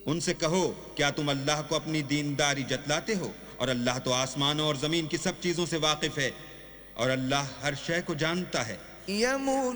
उनसे कहो, क्या तुम अल्लाह को अपनी दीनदारी जतलाते हो? और अल्लाह तो आसमानों और जमीन की सब चीजों से वाकिफ है, और अल्लाह हर शय को जानता है।